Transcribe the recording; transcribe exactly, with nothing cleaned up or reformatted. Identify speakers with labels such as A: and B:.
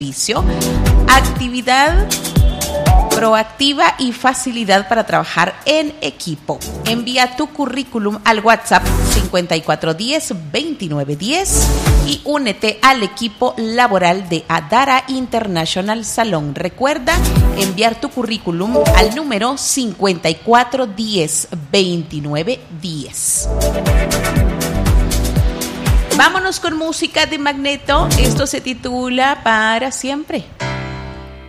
A: servicio, actividad proactiva y facilidad para trabajar en equipo. Envía tu currículum al WhatsApp cincuenta y cuatro diez, veintinueve diez y únete al equipo laboral de Adara International Salón. Recuerda enviar tu currículum al número cincuenta y cuatro diez, veintinueve diez. Vámonos con música de Magneto. Esto se titula Para Siempre.